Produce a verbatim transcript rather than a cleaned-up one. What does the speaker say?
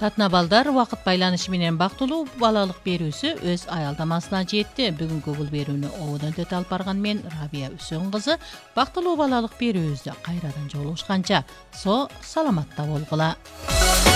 Татна балдар, вакыт байланышы менен бактылуу балалык берүүсү өз аялдамасына жетти. Бүгүнкү бул берүүнү ободон өтө алып барган мен Рабия Үсөн кызы бактылуу балалык берүүбүздө кайрадан жолугушканча со саламатта болгула.